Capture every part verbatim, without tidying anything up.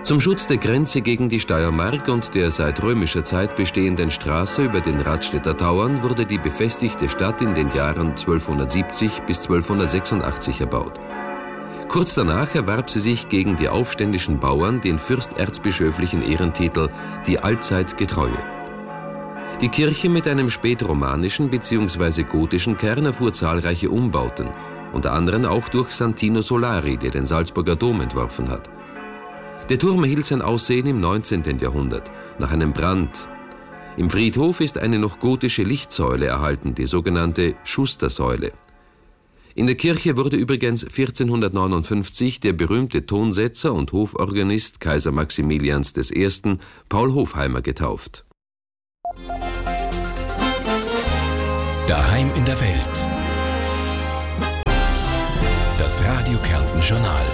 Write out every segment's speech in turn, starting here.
Zum Schutz der Grenze gegen die Steiermark und der seit römischer Zeit bestehenden Straße über den Radstädter Tauern wurde die befestigte Stadt in den Jahren zwölfhundertsiebzig bis zwölfhundertsechsundachtzig erbaut. Kurz danach erwarb sie sich gegen die aufständischen Bauern den fürsterzbischöflichen Ehrentitel »Die allzeit Getreue«. Die Kirche mit einem spätromanischen bzw. gotischen Kern erfuhr zahlreiche Umbauten, unter anderem auch durch Santino Solari, der den Salzburger Dom entworfen hat. Der Turm erhielt sein Aussehen im neunzehnten Jahrhundert, nach einem Brand. Im Friedhof ist eine noch gotische Lichtsäule erhalten, die sogenannte Schustersäule. In der Kirche wurde übrigens vierzehnhundertneunundfünfzig der berühmte Tonsetzer und Hoforganist Kaiser Maximilians der Erste. Paul Hofheimer getauft. Daheim in der Welt. Das Radio Kärnten Journal.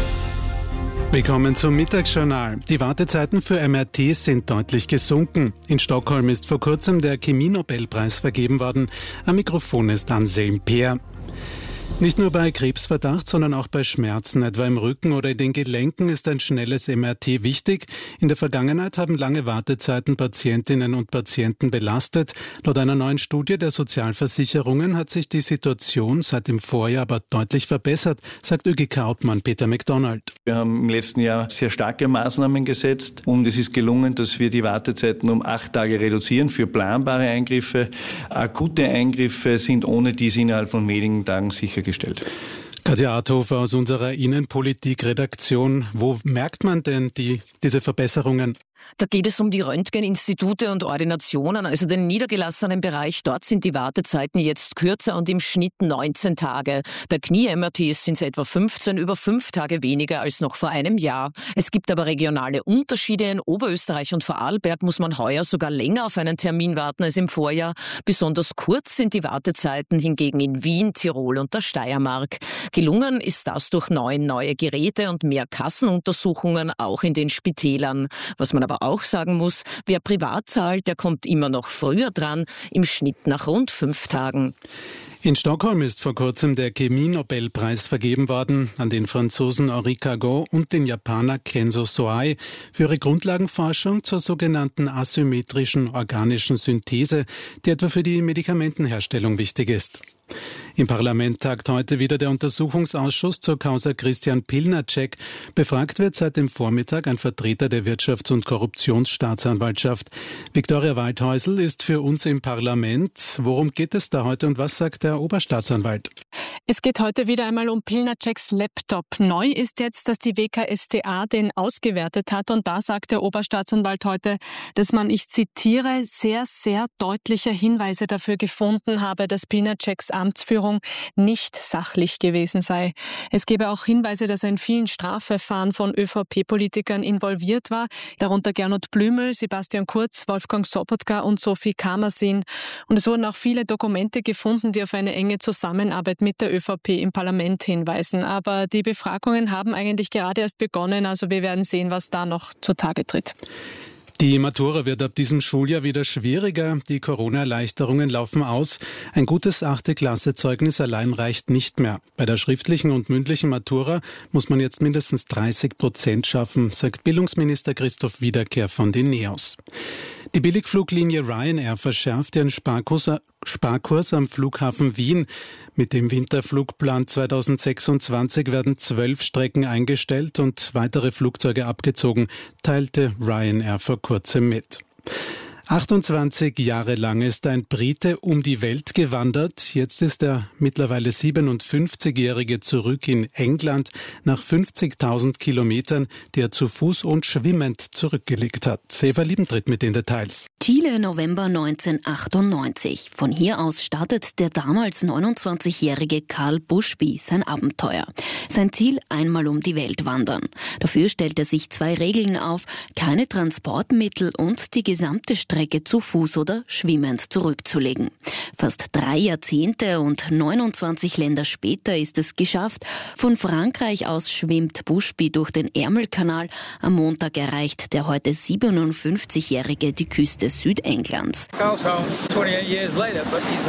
Willkommen zum Mittagsjournal. Die Wartezeiten für M R Ts sind deutlich gesunken. In Stockholm ist vor kurzem der Chemie-Nobelpreis vergeben worden. Am Mikrofon ist Anselm Peer. Nicht nur bei Krebsverdacht, sondern auch bei Schmerzen, etwa im Rücken oder in den Gelenken, ist ein schnelles M R T wichtig. In der Vergangenheit haben lange Wartezeiten Patientinnen und Patienten belastet. Laut einer neuen Studie der Sozialversicherungen hat sich die Situation seit dem Vorjahr aber deutlich verbessert, sagt ÖGK-Obmann Peter McDonald. Wir haben im letzten Jahr sehr starke Maßnahmen gesetzt und es ist gelungen, dass wir die Wartezeiten um acht Tage reduzieren für planbare Eingriffe. Akute Eingriffe sind ohne dies innerhalb von wenigen Tagen sichergestellt. Katja Arthofer aus unserer Innenpolitik-Redaktion. Wo merkt man denn die, diese Verbesserungen? Da geht es um die Röntgeninstitute und Ordinationen, also den niedergelassenen Bereich. Dort sind die Wartezeiten jetzt kürzer und im Schnitt neunzehn Tage. Bei Knie-M R Ts sind es etwa fünfzehn, über fünf Tage weniger als noch vor einem Jahr. Es gibt aber regionale Unterschiede. In Oberösterreich und Vorarlberg muss man heuer sogar länger auf einen Termin warten als im Vorjahr. Besonders kurz sind die Wartezeiten hingegen in Wien, Tirol und der Steiermark. Gelungen ist das durch neun neue Geräte und mehr Kassenuntersuchungen, auch in den Spitälern. Was man aber auch sagen muss, wer privat zahlt, der kommt immer noch früher dran, im Schnitt nach rund fünf Tagen. In Stockholm ist vor kurzem der Chemie-Nobelpreis vergeben worden an den Franzosen Henri Cargo und den Japaner Kenzo Soai für ihre Grundlagenforschung zur sogenannten asymmetrischen organischen Synthese, die etwa für die Medikamentenherstellung wichtig ist. Im Parlament tagt heute wieder der Untersuchungsausschuss zur Causa Christian Pilnacek. Befragt wird seit dem Vormittag ein Vertreter der Wirtschafts- und Korruptionsstaatsanwaltschaft. Viktoria Waldhäusl ist für uns im Parlament. Worum geht es da heute und was sagt der Oberstaatsanwalt? Es geht heute wieder einmal um Pilnaceks Laptop. Neu ist jetzt, dass die W K S t A den ausgewertet hat und da sagt der Oberstaatsanwalt heute, dass man, ich zitiere, sehr, sehr deutliche Hinweise dafür gefunden habe, dass Pilnaceks Amtsführung nicht sachlich gewesen sei. Es gebe auch Hinweise, dass er in vielen Strafverfahren von ÖVP-Politikern involviert war, darunter Gernot Blümel, Sebastian Kurz, Wolfgang Sobotka und Sophie Kamersin. Und es wurden auch viele Dokumente gefunden, die auf eine enge Zusammenarbeit mit der ÖVP im Parlament hinweisen. Aber die Befragungen haben eigentlich gerade erst begonnen, also wir werden sehen, was da noch zutage tritt. Die Matura wird ab diesem Schuljahr wieder schwieriger. Die Corona-Erleichterungen laufen aus. Ein gutes achte-Klasse-Zeugnis allein reicht nicht mehr. Bei der schriftlichen und mündlichen Matura muss man jetzt mindestens dreißig Prozent schaffen, sagt Bildungsminister Christoph Wiederkehr von den NEOS. Die Billigfluglinie Ryanair verschärft ihren Sparkurs, Sparkurs am Flughafen Wien. Mit dem Winterflugplan zweitausendsechsundzwanzig werden zwölf Strecken eingestellt und weitere Flugzeuge abgezogen, teilte Ryanair vor kurzem mit. achtundzwanzig Jahre lang ist ein Brite um die Welt gewandert. Jetzt ist der mittlerweile siebenundfünfzigjährige zurück in England nach fünfzigtausend Kilometern, die er zu Fuß und schwimmend zurückgelegt hat. Eva Liebentritt mit den Details. Chile, November neunzehnhundertachtundneunzig. Von hier aus startet der damals neunundzwanzigjährige Karl Bushby sein Abenteuer. Sein Ziel, einmal um die Welt wandern. Dafür stellt er sich zwei Regeln auf: keine Transportmittel und die gesamte Strecke zu Fuß oder schwimmend zurückzulegen. Fast drei Jahrzehnte und neunundzwanzig Länder später ist es geschafft. Von Frankreich aus schwimmt Bushby durch den Ärmelkanal. Am Montag erreicht der heute siebenundfünfzigjährige die Küste Südenglands.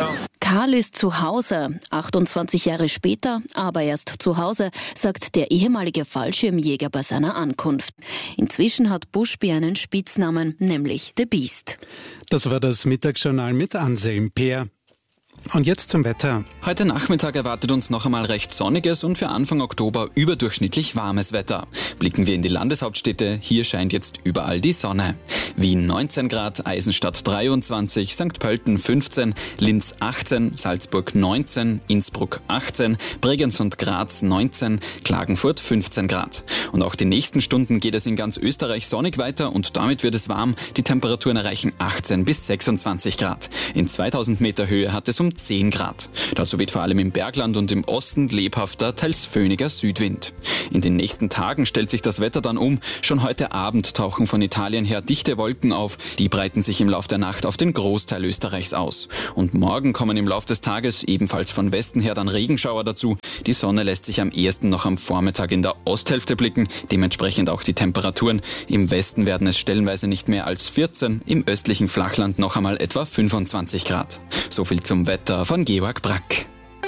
Karl ist zu Hause, achtundzwanzig Jahre später, aber erst zu Hause, sagt der ehemalige Fallschirmjäger bei seiner Ankunft. Inzwischen hat Buschby einen Spitznamen, nämlich The Beast. Das war das Mittagsjournal mit Anselm Peer. Und jetzt zum Wetter. Heute Nachmittag erwartet uns noch einmal recht sonniges und für Anfang Oktober überdurchschnittlich warmes Wetter. Blicken wir in die Landeshauptstädte, hier scheint jetzt überall die Sonne. Wien neunzehn Grad, Eisenstadt dreiundzwanzig, Sankt Pölten fünfzehn, Linz achtzehn, Salzburg neunzehn, Innsbruck achtzehn, Bregenz und Graz neunzehn, Klagenfurt fünfzehn Grad. Und auch die nächsten Stunden geht es in ganz Österreich sonnig weiter und damit wird es warm. Die Temperaturen erreichen achtzehn bis sechsundzwanzig Grad. In zweitausend Meter Höhe hat es um zehn Grad. Dazu weht vor allem im Bergland und im Osten lebhafter, teils föhniger Südwind. In den nächsten Tagen stellt sich das Wetter dann um. Schon heute Abend tauchen von Italien her dichte Wolken auf. Die breiten sich im Lauf der Nacht auf den Großteil Österreichs aus. Und morgen kommen im Lauf des Tages ebenfalls von Westen her dann Regenschauer dazu. Die Sonne lässt sich am ehesten noch am Vormittag in der Osthälfte blicken. Dementsprechend auch die Temperaturen. Im Westen werden es stellenweise nicht mehr als vierzehn, im östlichen Flachland noch einmal etwa fünfundzwanzig Grad. So viel zum Wetter von Georg Brack.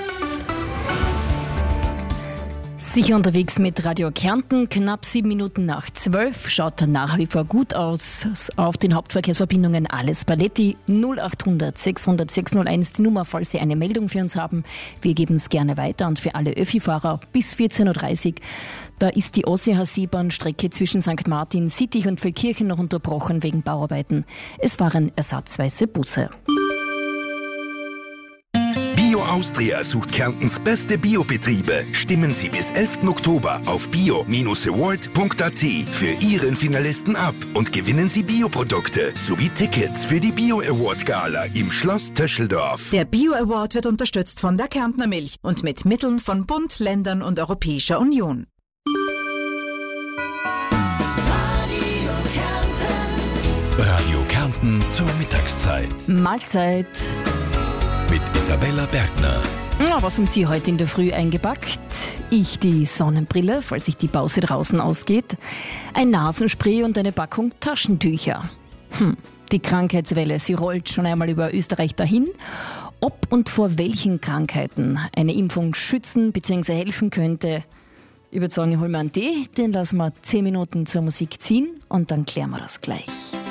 Sicher unterwegs mit Radio Kärnten, knapp sieben Minuten nach zwölf, schaut nach wie vor gut aus. Auf den Hauptverkehrsverbindungen alles Paletti, null acht hundert sechshundert sechshunderteins die Nummer, falls Sie eine Meldung für uns haben. Wir geben es gerne weiter und für alle Öffi-Fahrer bis vierzehn Uhr dreißig. Da ist die Ossi-Seebahnstrecke zwischen Sankt Martin, Sittich und Feldkirchen noch unterbrochen wegen Bauarbeiten. Es fahren ersatzweise Busse. Bio Austria sucht Kärntens beste Biobetriebe. Stimmen Sie bis elften Oktober auf bio Bindestrich award Punkt a t für Ihren Finalisten ab und gewinnen Sie Bioprodukte sowie Tickets für die Bio Award Gala im Schloss Töscheldorf. Der Bio Award wird unterstützt von der Kärntner Milch und mit Mitteln von Bund, Ländern und Europäischer Union. Radio Kärnten zur Mittagszeit. Mahlzeit. Mit Isabella Bergner. Ja, was haben Sie heute in der Früh eingepackt? Ich die Sonnenbrille, falls sich die Pause draußen ausgeht. Ein Nasenspray und eine Packung Taschentücher. Hm, die Krankheitswelle, sie rollt schon einmal über Österreich dahin. Ob und vor welchen Krankheiten eine Impfung schützen bzw. helfen könnte, ich würde sagen, ich hole mir einen Tee, den lassen wir zehn Minuten zur Musik ziehen und dann klären wir das gleich.